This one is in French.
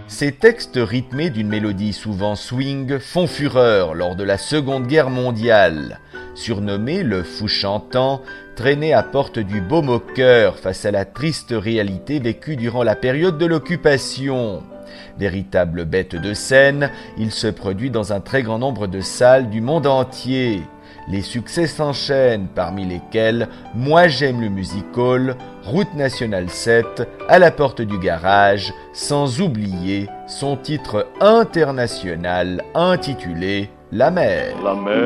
Ces textes rythmés d'une mélodie souvent swing font fureur lors de la Seconde Guerre mondiale. Surnommé le fou chantant, traîné à porte du baume au cœur face à la triste réalité vécue durant la période de l'occupation. Véritable bête de scène, il se produit dans un très grand nombre de salles du monde entier. Les succès s'enchaînent, parmi lesquels Moi j'aime le music hall, Route nationale 7, À la porte du garage, sans oublier son titre international intitulé La mer. La mer.